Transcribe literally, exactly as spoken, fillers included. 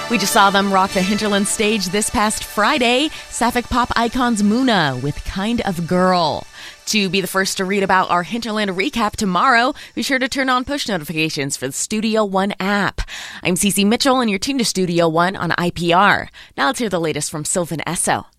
We just saw them rock the Hinterland stage this past Friday. Sapphic pop icons Muna with Kind of Girl. To be the first to read about our Hinterland recap tomorrow, be sure to turn on push notifications for the Studio One app. I'm Cece Mitchell, and you're tuned to Studio One on I P R. Now let's hear the latest from Sylvan Esso.